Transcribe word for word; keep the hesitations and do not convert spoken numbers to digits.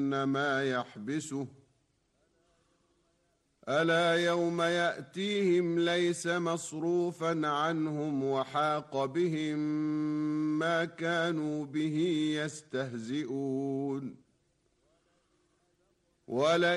ما يحبسه ألا يوم يأتيهم ليس مصروفا عنهم وحاق بهم ما كانوا به يستهزئون.